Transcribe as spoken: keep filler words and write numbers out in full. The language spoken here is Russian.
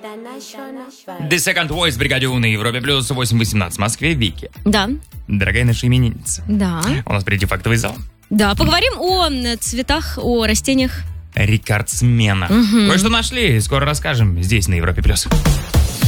The Second Voice в бригаде У на Европе плюс восемь восемнадцать в Москве. Вики. Да. Дорогая наша именинница. Да. У нас впереди фактовый зал. Да, поговорим о цветах, о растениях. Рекордсменах. Угу. Кое-что нашли, скоро расскажем здесь на Европе плюс.